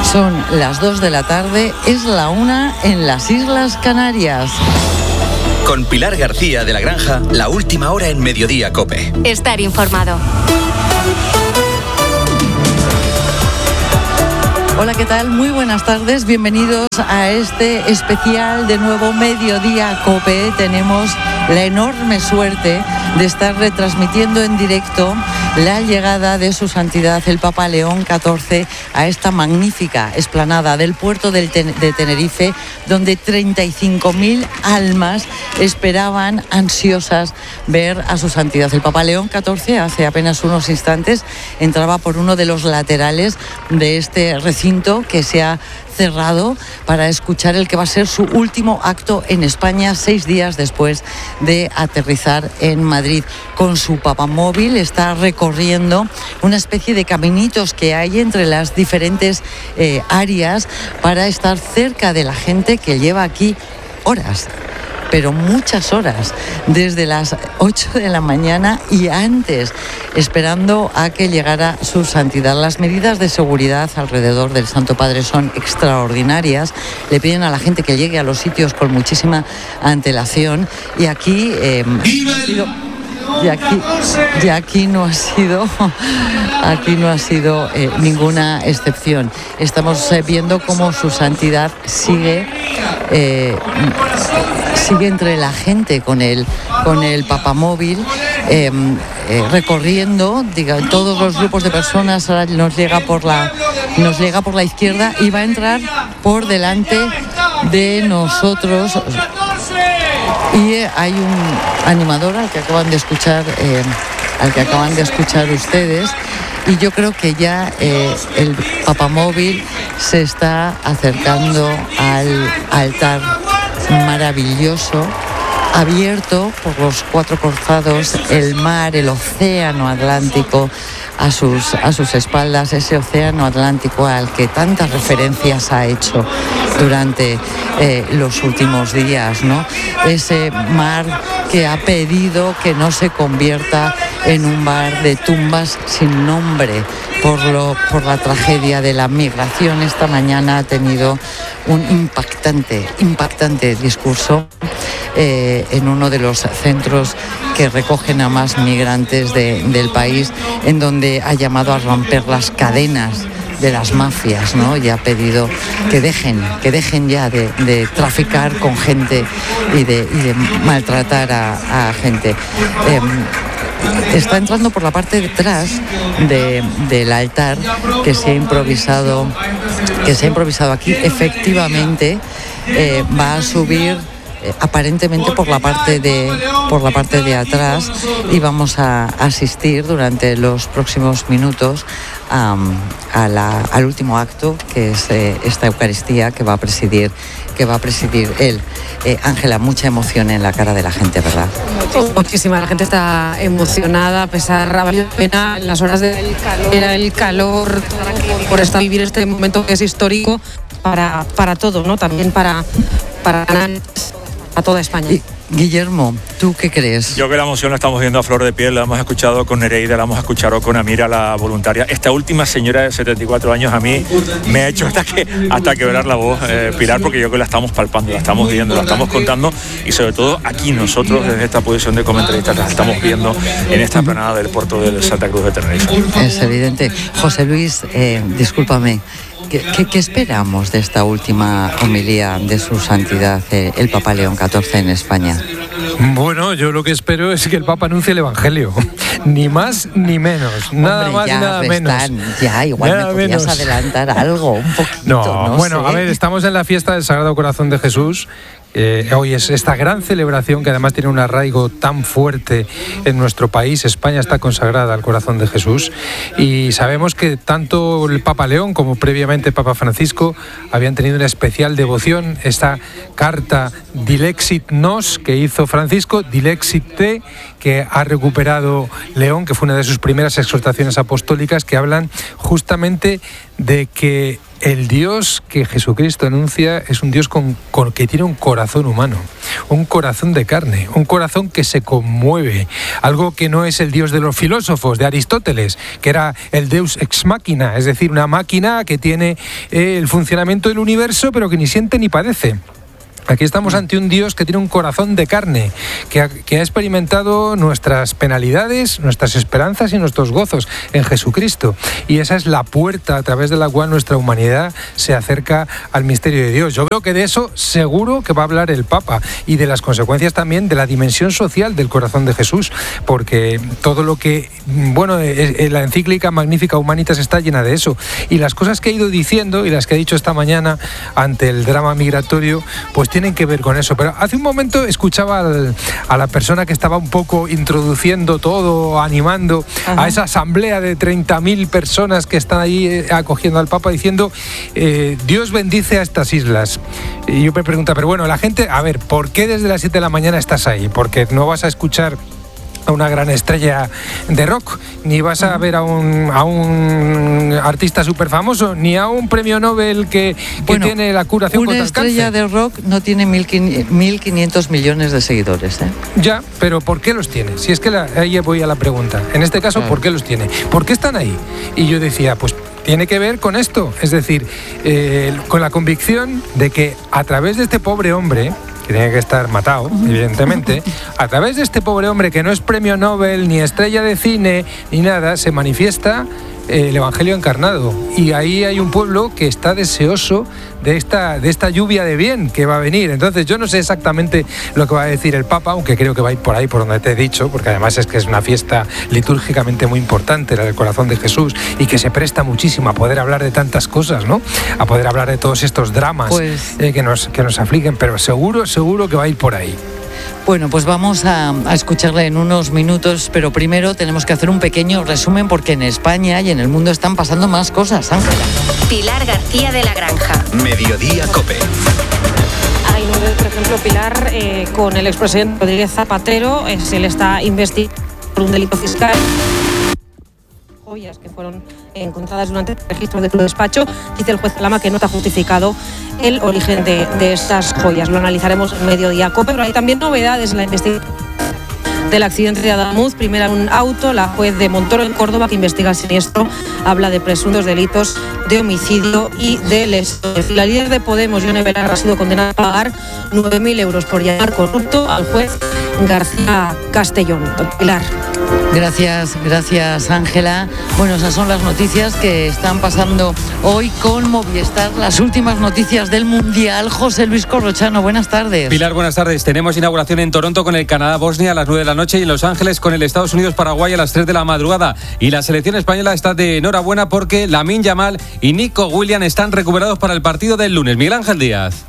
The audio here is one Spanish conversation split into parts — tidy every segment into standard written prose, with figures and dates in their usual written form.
Son las 2 de la tarde, es la 1 en las Islas Canarias. Con Pilar García de la Granja, la última hora en Mediodía COPE. Estar informado. Hola, ¿qué tal? Muy buenas tardes, bienvenidos a este especial de nuevo Mediodía COPE. Tenemos la enorme suerte de estar retransmitiendo en directo la llegada de su santidad el Papa León XIV a esta magnífica explanada del puerto de Tenerife, donde 35.000 almas esperaban ansiosas ver a su santidad. El Papa León XIV hace apenas unos instantes entraba por uno de los laterales de este recinto que se ha cerrado para escuchar el que va a ser su último acto en España 6 días después de aterrizar en Madrid. Con su papamóvil está recorriendo una especie de caminitos que hay entre las diferentes áreas para estar cerca de la gente que lleva aquí horas, pero muchas horas, desde las 8 de la mañana y antes, esperando a que llegara su santidad. Las medidas de seguridad alrededor del Santo Padre son extraordinarias. Le piden a la gente que llegue a los sitios con muchísima antelación y aquí aquí no ha sido ninguna excepción. Estamos viendo cómo su santidad sigue entre la gente con el papamóvil, recorriendo, todos los grupos de personas. Ahora nos llega por la izquierda y va a entrar por delante de nosotros. Y hay un animador al que acaban de escuchar ustedes, y yo creo que ya el papamóvil se está acercando al altar maravilloso, abierto por los 4 costados, el mar, el océano Atlántico a sus espaldas, ese océano Atlántico al que tantas referencias ha hecho durante los últimos días, ¿no? Ese mar que ha pedido que no se convierta en un mar de tumbas sin nombre por la tragedia de la migración. Esta mañana ha tenido un impactante discurso en uno de los centros que recogen a más migrantes del país, en donde ha llamado a romper las cadenas de las mafias, ¿no? Y ha pedido que dejen ya de traficar con gente y de maltratar a gente. Está entrando por la parte de atrás del altar que se ha improvisado aquí. Efectivamente, va a subir aparentemente por la parte de atrás, y vamos a asistir durante los próximos minutos al último acto, que es esta Eucaristía que va a presidir él. Ángela, mucha emoción en la cara de la gente, ¿verdad? Muchísima, la gente está emocionada, a pesar, ha valido la pena en las horas el calor, por estar vivir este momento que es histórico para todo, ¿no? También para toda España. Guillermo, ¿tú qué crees? Yo que la emoción la estamos viendo a flor de piel, la hemos escuchado con Nereida, la hemos escuchado con Amira, la voluntaria. Esta última señora de 74 años a mí me ha hecho hasta quebrar la voz, Pilar, porque yo que la estamos palpando, la estamos viendo, la estamos contando, y sobre todo aquí nosotros desde esta posición de comentaristas la estamos viendo en esta planada del puerto de Santa Cruz de Tenerife. Es evidente. José Luis, discúlpame, ¿Qué esperamos de esta última homilía de su santidad el Papa León XIV en España? Bueno, yo lo que espero es que el Papa anuncie el Evangelio, ni más ni menos, nada más y nada menos. Ya, igual nada me podías adelantar algo, un poquito. No bueno, sé. A ver, estamos en la fiesta del Sagrado Corazón de Jesús. Hoy es esta gran celebración que además tiene un arraigo tan fuerte en nuestro país. España está consagrada al corazón de Jesús, y sabemos que tanto el Papa León como previamente Papa Francisco habían tenido una especial devoción. Esta carta Dilexit Nos que hizo Francisco, Dilexit Te, que ha recuperado León, que fue una de sus primeras exhortaciones apostólicas, que hablan justamente de que el Dios que Jesucristo anuncia es un Dios que tiene un corazón humano, un corazón de carne, un corazón que se conmueve, algo que no es el Dios de los filósofos, de Aristóteles, que era el Deus ex machina, es decir, una máquina que tiene el funcionamiento del universo pero que ni siente ni padece. Aquí estamos ante un Dios que tiene un corazón de carne, que ha experimentado nuestras penalidades, nuestras esperanzas y nuestros gozos en Jesucristo. Y esa es la puerta a través de la cual nuestra humanidad se acerca al misterio de Dios. Yo creo que de eso seguro que va a hablar el Papa y de las consecuencias también de la dimensión social del corazón de Jesús, porque todo lo que, la encíclica Magnifica Humanitas está llena de eso. Y las cosas que ha ido diciendo y las que ha dicho esta mañana ante el drama migratorio, pues tienen que ver con eso. Pero hace un momento escuchaba a la persona que estaba un poco introduciendo todo, animando a esa asamblea de 30.000 personas que están ahí acogiendo al Papa, diciendo Dios bendice a estas islas. Y yo me pregunto, pero bueno, la gente, a ver, ¿por qué desde las 7 de la mañana estás ahí? Porque no vas a escuchar a una gran estrella de rock, ni vas a ver a un artista súper famoso, ni a un premio Nobel que tiene la curación contra el cáncer. Una estrella de rock no tiene 1.500 millones de seguidores, ¿eh? Ya, pero ¿por qué los tiene? Si es que ahí voy a la pregunta. En este caso, ¿por qué los tiene? ¿Por qué están ahí? Y yo decía, pues tiene que ver con esto, es decir, con la convicción de que a través de este pobre hombre, que tiene que estar matado, evidentemente, a través de este pobre hombre que no es premio Nobel, ni estrella de cine, ni nada, se manifiesta el Evangelio encarnado. Y ahí hay un pueblo que está deseoso de esta lluvia de bien que va a venir. Entonces yo no sé exactamente lo que va a decir el Papa, aunque creo que va a ir por ahí, por donde te he dicho, porque además es que es una fiesta litúrgicamente muy importante, la del corazón de Jesús, y que se presta muchísimo a poder hablar de tantas cosas, ¿no? A poder hablar de todos estos dramas que nos afligen, pero seguro que va a ir por ahí. Bueno, pues vamos a escucharle en unos minutos, pero primero tenemos que hacer un pequeño resumen porque en España y en el mundo están pasando más cosas, Ángela. Pilar García de la Granja. Mediodía COPE. Hay novedades, por ejemplo, Pilar, con el expresidente Rodríguez Zapatero, se le está investigando por un delito fiscal. Joyas que fueron encontradas durante el registro de su despacho. Dice el juez Lama que no está justificado el origen de estas joyas. Lo analizaremos en Mediodía COPE, pero hay también novedades en la investigación del accidente de Adamuz. Primero un auto, la juez de Montoro en Córdoba, que investiga el siniestro, habla de presuntos delitos de homicidio y de lesiones. La líder de Podemos, Yone Belarra, ha sido condenada a pagar 9.000 euros por llamar corrupto al juez García Castellón. Pilar. Gracias Ángela. Bueno, esas son las noticias que están pasando hoy con Movistar, las últimas noticias del Mundial. José Luis Corrochano, buenas tardes. Pilar, buenas tardes. Tenemos inauguración en Toronto con el Canadá-Bosnia a las 9 de la noche y en Los Ángeles con el Estados Unidos-Paraguay a las 3 de la madrugada. Y la selección española está de enhorabuena porque Lamine Yamal y Nico Williams están recuperados para el partido del lunes. Miguel Ángel Díaz.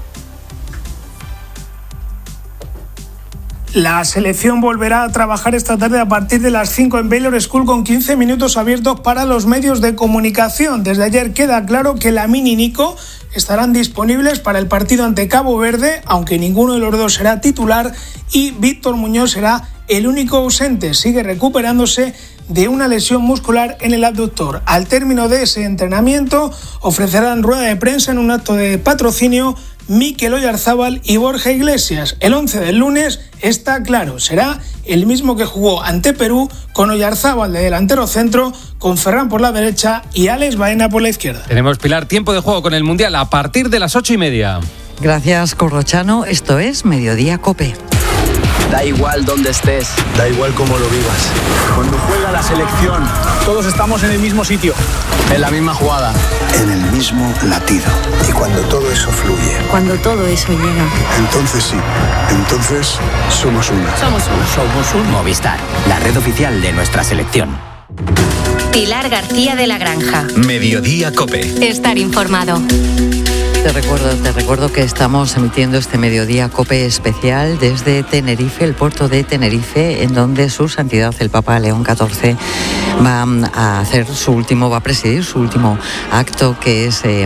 La selección volverá a trabajar esta tarde a partir de las 5 en Baylor School con 15 minutos abiertos para los medios de comunicación. Desde ayer queda claro que Lamine y Nico estarán disponibles para el partido ante Cabo Verde, aunque ninguno de los dos será titular, y Víctor Muñoz será el único ausente. Sigue recuperándose de una lesión muscular en el abductor. Al término de ese entrenamiento ofrecerán rueda de prensa en un acto de patrocinio Mikel Oyarzábal y Borja Iglesias. El 11 del lunes está claro, será el mismo que jugó ante Perú, con Oyarzábal de delantero centro, con Ferran por la derecha y Alex Baena por la izquierda. Tenemos, Pilar, tiempo de juego con el Mundial a partir de las 8:30. Gracias, Corrochano. Esto es Mediodía COPE. Da igual dónde estés, da igual cómo lo vivas. Cuando juega la selección, todos estamos en el mismo sitio, en la misma jugada, en el mismo latido. Y cuando todo eso fluye, cuando todo eso llega, entonces sí, entonces somos una. Somos un Movistar, la red oficial de nuestra selección. Pilar García de la Granja. Mediodía COPE. Estar informado. Te recuerdo que estamos emitiendo este mediodía COPE especial desde Tenerife, el puerto de Tenerife, en donde su santidad el Papa León XIV va a presidir su último acto, que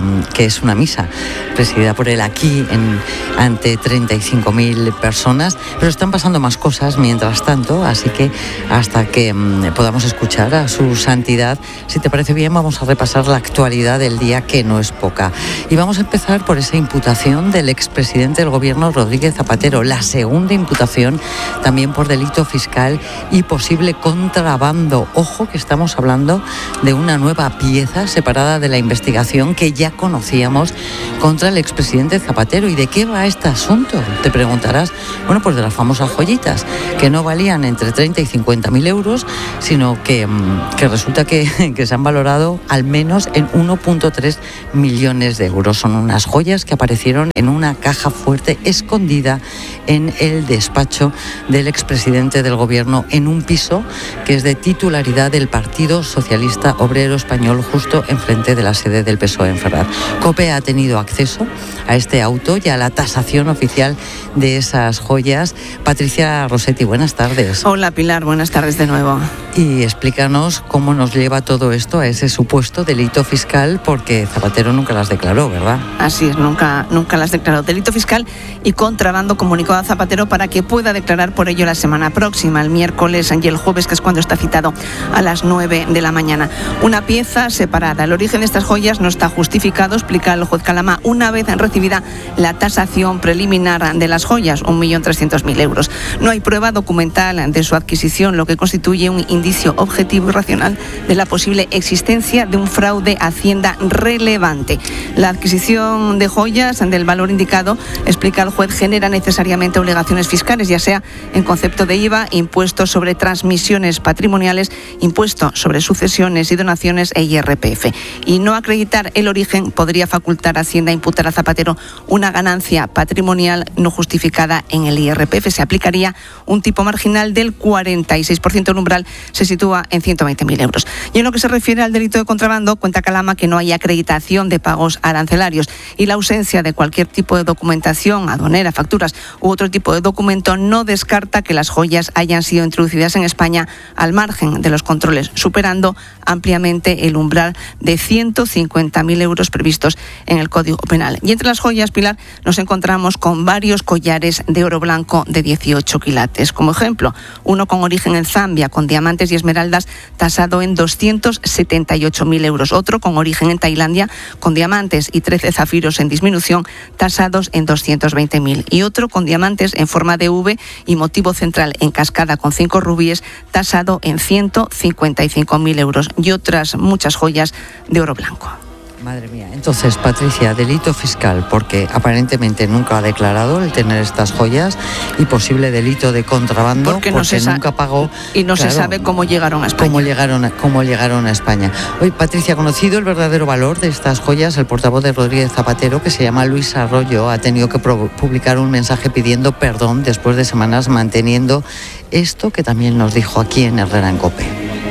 es una misa presidida por él aquí ante 35.000 personas, pero están pasando más cosas mientras tanto, así que hasta que podamos escuchar a su santidad, si te parece bien, vamos a repasar la actualidad del día, que no es poca, y vamos a empezar por esa imputación del expresidente del gobierno Rodríguez Zapatero, la segunda imputación, también por delito fiscal y posible contrabando. Ojo que estamos hablando de una nueva pieza separada de la investigación que ya conocíamos contra el expresidente Zapatero. ¿Y de qué va este asunto? Te preguntarás. Bueno, pues de las famosas joyitas, que no valían entre 30 y 50.000 euros, sino que resulta que se han valorado al menos en 1,3 millones de euros. Son unas joyas que aparecieron en una caja fuerte escondida en el despacho del expresidente del gobierno, en un piso que es de titularidad del Partido Socialista Obrero Español, justo enfrente de la sede del PSOE en Ferraz. COPE ha tenido acceso a este auto y a la tasación oficial de esas joyas. Patricia Rossetti, buenas tardes. Hola Pilar, buenas tardes de nuevo. Y explícanos cómo nos lleva todo esto a ese supuesto delito fiscal, porque Zapatero nunca las declaró, ¿verdad? Así es, nunca las declaró. Delito fiscal y contrabando, comunicó a Zapatero para que pueda declarar por ello la semana próxima, el miércoles y el jueves, que es cuando está citado a las 9 de la mañana. Una pieza separada. El origen de estas joyas no está justificado, explica el juez Calama, una vez recibida la tasación preliminar de las joyas, 1.300.000 euros. No hay prueba documental de su adquisición, lo que constituye un indicio objetivo y racional de la posible existencia de un fraude a Hacienda relevante. La adquisición de joyas del valor indicado, explica el juez, genera necesariamente obligaciones fiscales, ya sea en concepto de IVA, impuestos sobre transmisiones patrimoniales, impuesto sobre sucesiones y donaciones e IRPF. Y no acreditar el origen podría facultar a Hacienda a imputar a Zapatero una ganancia patrimonial no justificada en el IRPF. Se aplicaría un tipo marginal del 46%, el umbral se sitúa en 120.000 euros. Y en lo que se refiere al delito de contrabando, cuenta Calama que no hay acreditación de pagos arancelarios y la ausencia de cualquier tipo de documentación aduanera, facturas u otro tipo de documento no descarta que las joyas hayan sido introducidas en España al margen de los controles, superando ampliamente el umbral de 150.000 euros previstos en el Código Penal. Y entre las joyas, Pilar, nos encontramos con varios collares de oro blanco de 18 quilates. Como ejemplo, uno con origen en Zambia, con diamantes y esmeraldas, tasado en 278.000 euros. Otro con origen en Tailandia, con diamantes y 13 zafiros en disminución, tasados en 220.000. Y otro con diamantes en forma de V y motivo central en cascada con 5 rubíes, tasado en 155.000 euros. Y otras muchas joyas de oro blanco. Madre mía. Entonces, Patricia, delito fiscal, porque aparentemente nunca ha declarado el tener estas joyas, y posible delito de contrabando porque nunca pagó. Y no se sabe cómo llegaron a España. Cómo llegaron a España. Hoy, Patricia, conocido el verdadero valor de estas joyas, el portavoz de Rodríguez Zapatero, que se llama Luis Arroyo, ha tenido que publicar un mensaje pidiendo perdón después de semanas manteniendo esto que también nos dijo aquí en Herrera en COPE.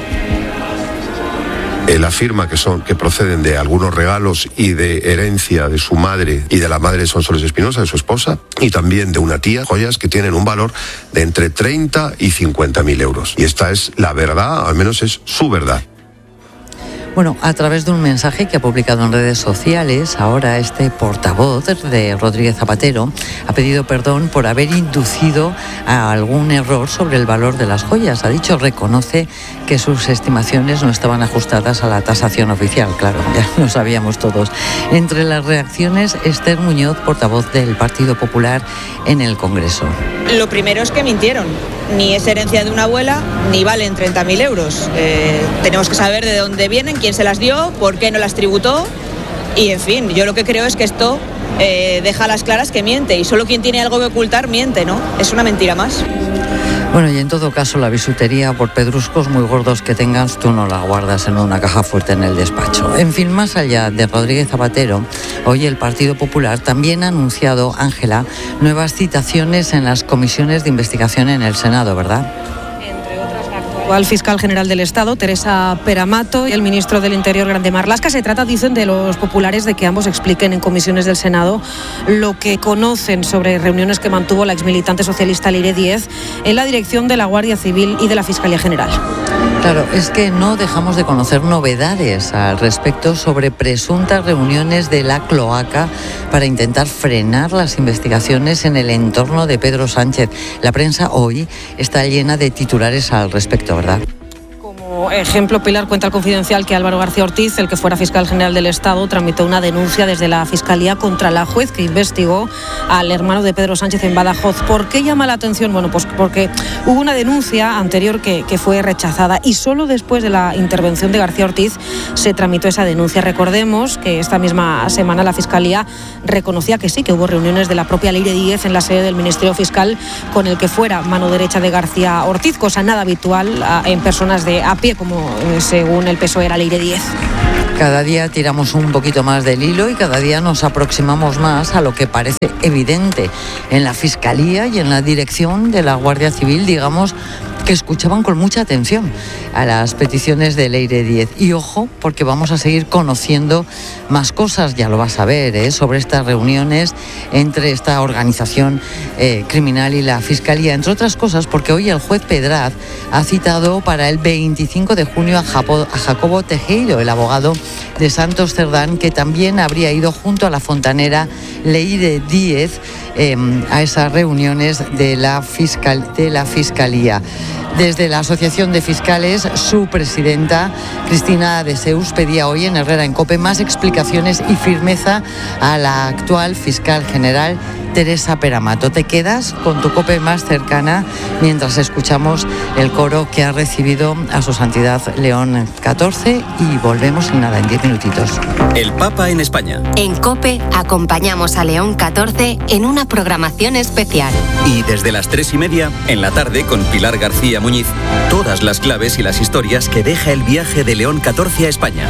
Él afirma que proceden de algunos regalos y de herencia de su madre y de la madre de Sonsoles Espinosa, de su esposa, y también de una tía, joyas que tienen un valor de entre 30 y 50.000 euros. Y esta es la verdad, al menos es su verdad. Bueno, a través de un mensaje que ha publicado en redes sociales, ahora este portavoz de Rodríguez Zapatero ha pedido perdón por haber inducido a algún error sobre el valor de las joyas. Ha dicho, reconoce que sus estimaciones no estaban ajustadas a la tasación oficial. Claro, ya lo sabíamos todos. Entre las reacciones, Esther Muñoz, portavoz del Partido Popular en el Congreso. Lo primero es que mintieron. Ni es herencia de una abuela, ni valen 30.000 euros. Tenemos que saber de dónde vienen, quién se las dio, por qué no las tributó. Y, en fin, yo lo que creo es que esto deja a las claras que miente. Y solo quien tiene algo que ocultar miente, ¿no? Es una mentira más. Bueno, y en todo caso, la bisutería, por pedruscos muy gordos que tengas, tú no la guardas en una caja fuerte en el despacho. En fin, más allá de Rodríguez Zapatero, hoy el Partido Popular también ha anunciado, Ángela, nuevas citaciones en las comisiones de investigación en el Senado, ¿verdad? Entre otras, la actual actual fiscal general del Estado, Teresa Peramato, y el ministro del Interior, Grande Marlaska. Se trata, dicen, de los populares, de que ambos expliquen en comisiones del Senado lo que conocen sobre reuniones que mantuvo la exmilitante socialista Leire Díez en la dirección de la Guardia Civil y de la Fiscalía General. Claro, es que no dejamos de conocer novedades al respecto sobre presuntas reuniones de la cloaca para intentar frenar las investigaciones en el entorno de Pedro Sánchez. La prensa hoy está llena de titulares al respecto, ¿verdad? Como ejemplo, Pilar, cuenta el Confidencial que Álvaro García Ortiz, el que fuera fiscal general del Estado, tramitó una denuncia desde la Fiscalía contra la juez que investigó al hermano de Pedro Sánchez en Badajoz. ¿Por qué llama la atención? Bueno, pues porque hubo una denuncia anterior que fue rechazada y solo después de la intervención de García Ortiz se tramitó esa denuncia. Recordemos que esta misma semana la Fiscalía reconocía que sí, que hubo reuniones de la propia Leire Díez en la sede del Ministerio Fiscal con el que fuera mano derecha de García Ortiz, cosa nada habitual en personas de a pie, como según el PSOE era Leire Díez. Cada día tiramos un poquito más del hilo y cada día nos aproximamos más a lo que parece evidente. En la Fiscalía y en la dirección de la Guardia Civil, digamos, que escuchaban con mucha atención a las peticiones de Leire Díez. Y ojo, porque vamos a seguir conociendo más cosas, ya lo vas a ver, sobre estas reuniones entre esta organización criminal y la Fiscalía. Entre otras cosas, porque hoy el juez Pedraz ha citado para el 25 de junio a Jacobo Tejero, el abogado de Santos Cerdán, que también habría ido junto a la fontanera Leire Díez a esas reuniones de la Fiscalía. Desde la Asociación de Fiscales, su presidenta, Cristina de Seus, pedía hoy en Herrera en COPE más explicaciones y firmeza a la actual fiscal general, Teresa Peramato. Te quedas con tu COPE más cercana mientras escuchamos el coro que ha recibido a su santidad León XIV y volvemos en nada, en 10 minutitos. El Papa en España. En COPE acompañamos a León XIV en una programación especial. Y desde las 3:30 en la tarde con Pilar García Muñiz, todas las claves y las historias que deja el viaje de León XIV a España.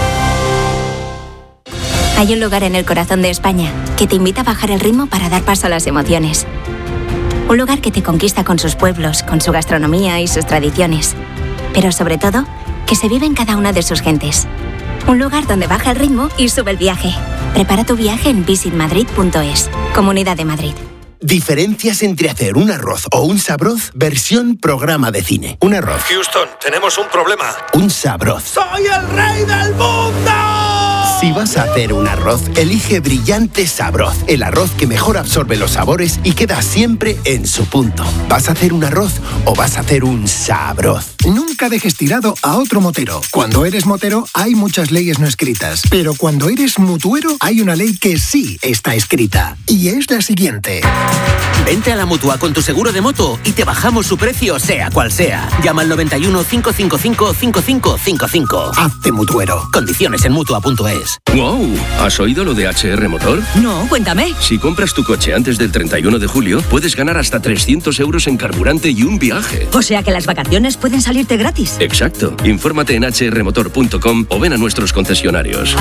Hay un lugar en el corazón de España que te invita a bajar el ritmo para dar paso a las emociones. Un lugar que te conquista con sus pueblos, con su gastronomía y sus tradiciones. Pero sobre todo, que se vive en cada una de sus gentes. Un lugar donde baja el ritmo y sube el viaje. Prepara tu viaje en visitmadrid.es. Comunidad de Madrid. Diferencias entre hacer un arroz o un sabroz versión programa de cine. Un arroz. Houston, tenemos un problema. Un sabroz. ¡Soy el rey del mundo! Si vas a hacer un arroz, elige Brillante Sabroz, el arroz que mejor absorbe los sabores y queda siempre en su punto. ¿Vas a hacer un arroz o vas a hacer un sabroz? Nunca dejes tirado a otro motero. Cuando eres motero hay muchas leyes no escritas, pero cuando eres mutuero hay una ley que sí está escrita y es la siguiente. Vente a la Mutua con tu seguro de moto y te bajamos su precio sea cual sea. Llama al 91 555 5555. Hazte mutuero. Condiciones en Mutua.es. ¡Wow! ¿Has oído lo de HR Motor? No, cuéntame. Si compras tu coche antes del 31 de julio, puedes ganar hasta 300 euros en carburante y un viaje. O sea que las vacaciones pueden salirte gratis. Exacto. Infórmate en hrmotor.com o ven a nuestros concesionarios.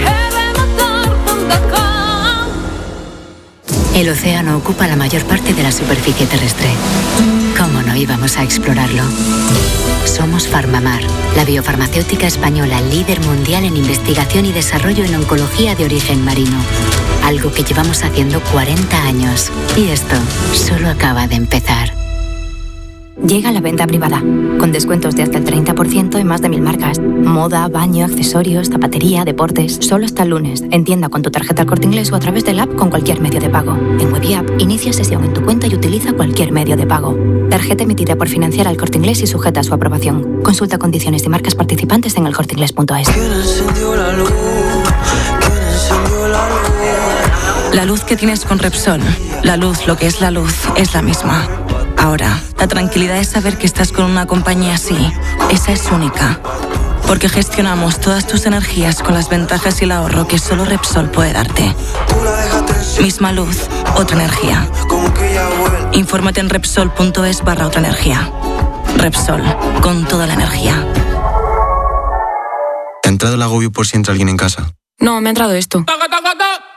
El océano ocupa la mayor parte de la superficie terrestre. ¿Cómo no íbamos a explorarlo? Somos Farmamar, la biofarmacéutica española líder mundial en investigación y desarrollo en oncología de origen marino. Algo que llevamos haciendo 40 años. Y esto solo acaba de empezar. Llega la venta privada, con descuentos de hasta el 30% en más de 1000 marcas. Moda, baño, accesorios, zapatería, deportes. Solo hasta el lunes. En tienda con tu tarjeta El Corte Inglés o a través del app con cualquier medio de pago. En Web y App, inicia sesión en tu cuenta y utiliza cualquier medio de pago. Tarjeta emitida por Financiera El Corte Inglés y sujeta a su aprobación. Consulta condiciones y marcas participantes en elcorteinglés.es. La luz que tienes con Repsol, la luz, lo que es la luz, es la misma. Ahora, la tranquilidad es saber que estás con una compañía así. Esa es única. Porque gestionamos todas tus energías con las ventajas y el ahorro que solo Repsol puede darte. Misma luz, otra energía. Infórmate en Repsol.es/otra energía. Repsol, con toda la energía. ¿Te ha entrado el agobio por si entra alguien en casa? No, me ha entrado esto.